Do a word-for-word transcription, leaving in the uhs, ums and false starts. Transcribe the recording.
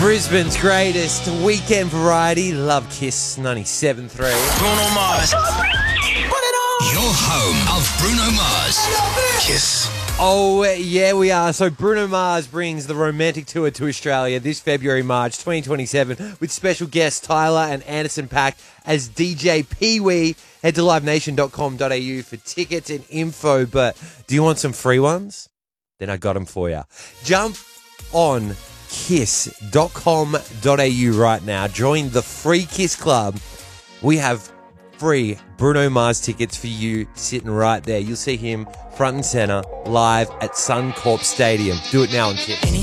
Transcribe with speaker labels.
Speaker 1: Brisbane's greatest weekend variety. Love Kiss ninety-seven point three.
Speaker 2: Bruno Mars.
Speaker 3: Your home of Bruno Mars. Kiss.
Speaker 1: Oh, yeah, we are. So Bruno Mars brings the Romantic Tour to Australia this February, March twenty twenty-seven with special guests Tyler and Anderson .Paak as D J Pee-wee. Head to live nation dot com dot a u for tickets and info. But do you want some free ones? Then I got them for you. Jump on kiss dot com dot a u right now. Join the free Kiss Club. We have free Bruno Mars tickets for you sitting right there. You'll see him front and center live at Suncorp Stadium. Do it now on Kiss.